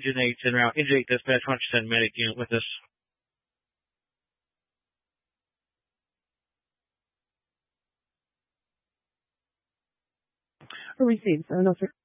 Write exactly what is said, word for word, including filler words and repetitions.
Engine eight en route. Engine eight dispatch, why don't you send medic unit with us? Received. Oh, no, sir.